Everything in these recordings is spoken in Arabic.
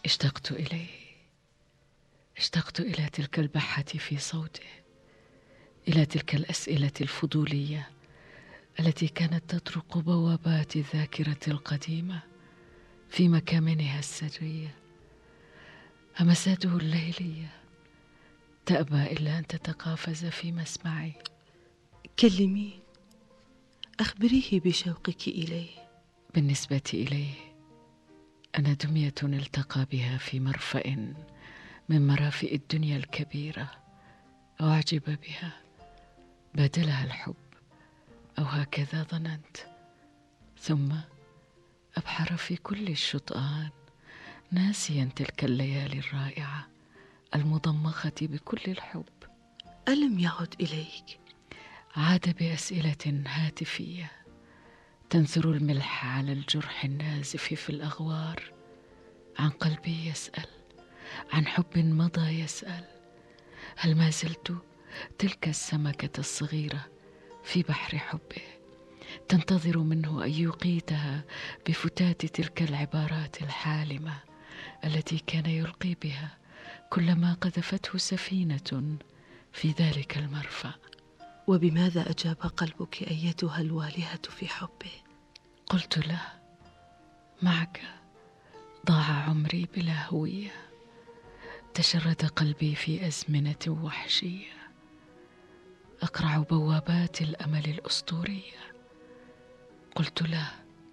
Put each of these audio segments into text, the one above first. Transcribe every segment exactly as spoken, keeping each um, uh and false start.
اشتقت إليه، اشتقت إلى تلك البحة في صوته، إلى تلك الأسئلة الفضولية التي كانت تطرق بوابات الذاكرة القديمة في مكامنها السرية. همساته الليلية تأبى إلا أن تتقافز في مسمعي. كلميه، أخبريه بشوقك إليه. بالنسبة إليه أنا دمية التقى بها في مرفأ من مرافئ الدنيا الكبيرة، أعجب بها، بادلها الحب، أو هكذا ظننت، ثم أبحر في كل الشطآن ناسيا تلك الليالي الرائعة المضمخة بكل الحب. ألم يعد إليك؟ عاد بأسئلة هاتفية تنثر الملح على الجرح النازف في الأغوار. عن قلبي يسأل، عن حب مضى يسأل. هل ما زلت تلك السمكة الصغيرة في بحر حبه، تنتظر منه أن يقيتها بفتات تلك العبارات الحالمة التي كان يلقي بها كلما قذفته سفينة في ذلك المرفأ؟ وبماذا أجاب قلبك أيتها الوالهة في حبه؟ قلت له: معك ضاع عمري بلا هوية، تشرد قلبي في أزمنة وحشية، أقرع بوابات الأمل الأسطورية. قلت له: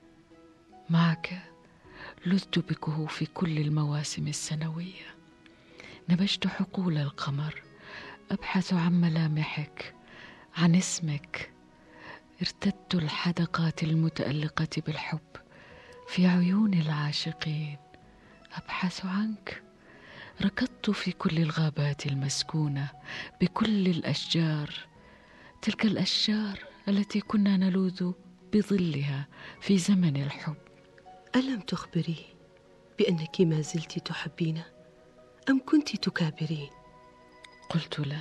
معك لذت بكه في كل المواسم السنوية، نبشت حقول القمر أبحث عن ملامحك، عن اسمك، ارتدت الحدقات المتألقة بالحب في عيون العاشقين أبحث عنك، ركضت في كل الغابات المسكونة بكل الأشجار، تلك الأشجار التي كنا نلوذ بظلها في زمن الحب. ألم تخبريه بأنك ما زلت تحبينه أم كنت تكابرين؟ قلت له: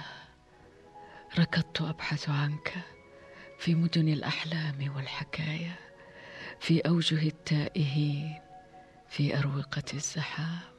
ركضت أبحث عنك في مدن الأحلام والحكايا، في أوجه التائهين، في أروقة الزحام.